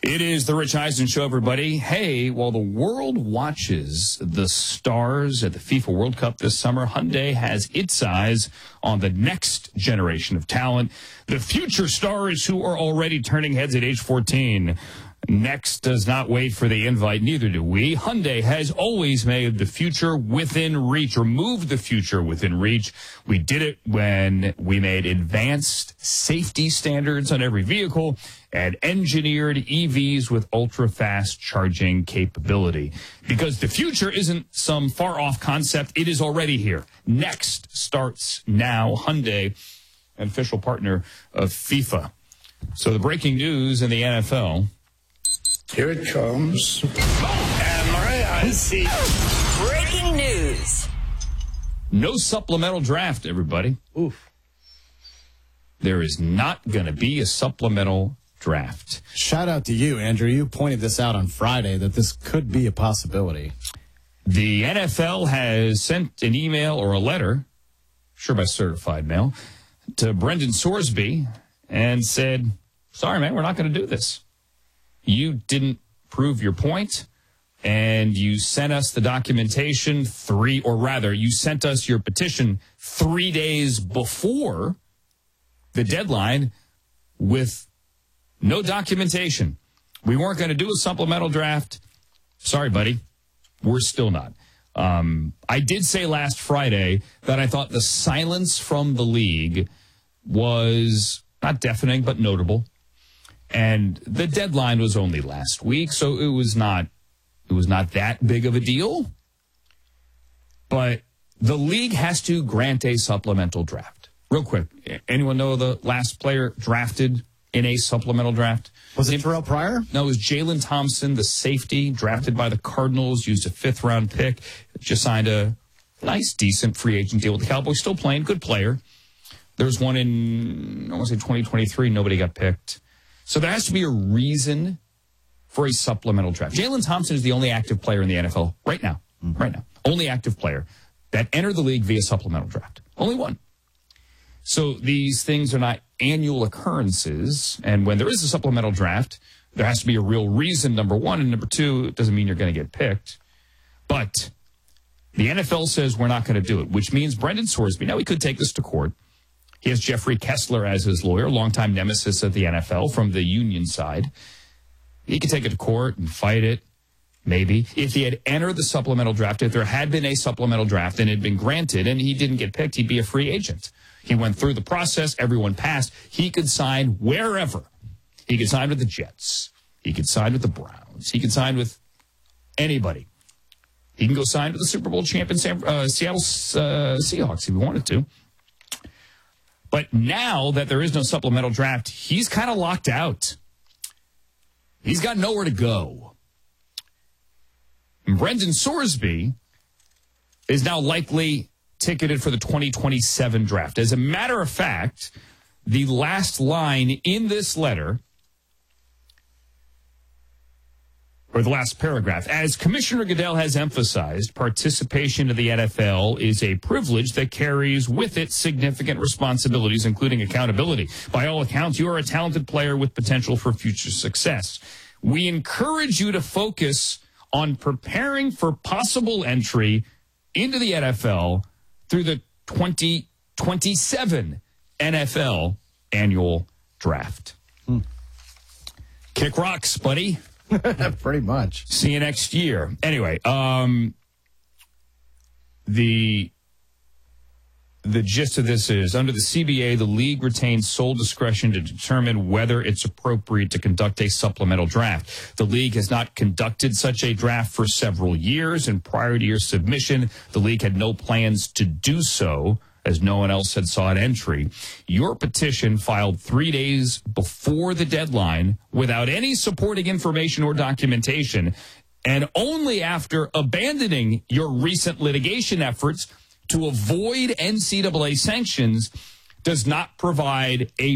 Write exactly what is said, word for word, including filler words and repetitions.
It is the Rich Eisen Show, everybody. Hey, while the world watches the stars at the FIFA World Cup this summer, Hyundai has its eyes on the next generation of talent, the future stars who are already turning heads at age fourteen. Next does not wait for the invite, neither do we. Hyundai has always made the future within reach, or moved the future within reach. We did it when we made advanced safety standards on every vehicle and engineered E Vs with ultra-fast charging capability. Because the future isn't some far-off concept, it is already here. Next starts now. Hyundai, an official partner of FIFA. So the breaking news in the N F L... Here it comes. And my eyes see. Breaking news. No supplemental draft, everybody. Oof. There is not going to be a supplemental draft. Shout out to you, Andrew. You pointed this out on Friday that this could be a possibility. The N F L has sent an email or a letter, sure by certified mail, to Brendan Sorsby and said, sorry, man, we're not going to do this. You didn't prove your point, and you sent us the documentation three, or rather, you sent us your petition three days before the deadline with no documentation. We weren't going to do a supplemental draft. Sorry, buddy. We're still not. Um, I did say last Friday that I thought the silence from the league was not deafening, but notable. And the deadline was only last week, so it was not it was not that big of a deal. But the league has to grant a supplemental draft. Real quick, anyone know the last player drafted in a supplemental draft? Was it Terrell Pryor? No, it was Jalen Thompson, the safety, drafted by the Cardinals, used a fifth-round pick, just signed a nice, decent free agent deal with the Cowboys, still playing, good player. There was one in, I want to say twenty twenty-three, nobody got picked. So there has to be a reason for a supplemental draft. Jalen Thompson is the only active player in the N F L right now, mm-hmm. right now, only active player that entered the league via supplemental draft. Only one. So these things are not annual occurrences. And when there is a supplemental draft, there has to be a real reason, number one. And number two, it doesn't mean you're going to get picked. But the N F L says we're not going to do it, which means Brendan Sorsby, now he could take this to court. He has Jeffrey Kessler as his lawyer, longtime nemesis of the N F L from the union side. He could take it to court and fight it, maybe. If he had entered the supplemental draft, if there had been a supplemental draft and it had been granted and he didn't get picked, he'd be a free agent. He went through the process. Everyone passed. He could sign wherever. He could sign with the Jets. He could sign with the Browns. He could sign with anybody. He can go sign with the Super Bowl champion uh, Seattle uh, Seahawks if he wanted to. But now that there is no supplemental draft, he's kind of locked out. He's got nowhere to go. And Brendan Sorsby is now likely ticketed for the twenty twenty-seven draft. As a matter of fact, the last line in this letter, or the last paragraph, as Commissioner Goodell has emphasized, participation in the N F L is a privilege that carries with it significant responsibilities, including accountability. By all accounts, you are a talented player with potential for future success. We encourage you to focus on preparing for possible entry into the N F L through the twenty twenty-seven N F L annual draft. Hmm. Kick rocks, buddy. Pretty much. See you next year. Anyway, um, the the gist of this is, under the C B A, the league retains sole discretion to determine whether it's appropriate to conduct a supplemental draft. The league has not conducted such a draft for several years, and prior to your submission, the league had no plans to do so, as no one else had sought entry. Your petition, filed three days before the deadline without any supporting information or documentation, and only after abandoning your recent litigation efforts to avoid N C double A sanctions, does not provide a